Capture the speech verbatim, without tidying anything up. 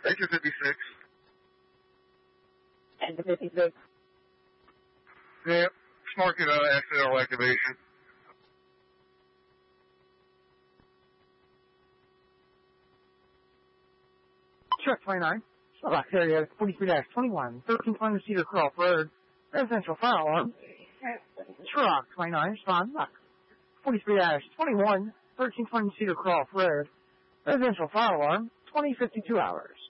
Exit fifty-six. Exit fifty-six. Yep. Marking uh, accidental activation. Truck twenty-nine. Select area forty-three dash twenty-one, thirteen twenty Cedar Cross Road. Residential fire alarm. Truck twenty-nine, respond. forty-three dash twenty-one, thirteen twenty Cedar Cross Road. Residential fire alarm, twenty fifty-two hours.